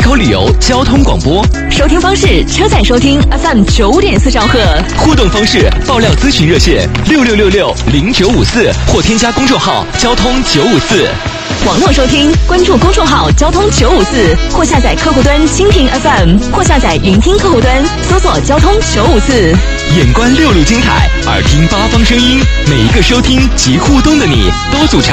口旅游交通广播。 收听方式：车载收听 FM 9.4兆赫。 互动方式：爆料咨询热线66660954或添加公众号交通954。 网络收听，关注公众号交通954，或下载客户端蜻蜓 FM， 或下载云听客户端，搜索交通954。 眼观六路精彩，耳听八方声音，每一个收听及互动的你，都组成